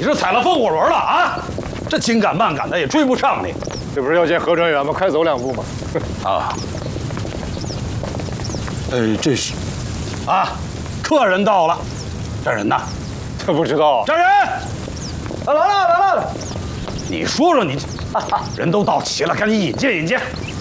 你这踩了风火轮了啊！这紧赶慢赶的也追不上你。 这不是要见何专员吗？快走2步嘛。 啊。这是，啊，客人到了，这人呢？ 这不知道。 这人， 来了。 你说说你，人都到齐了，赶紧引荐引荐。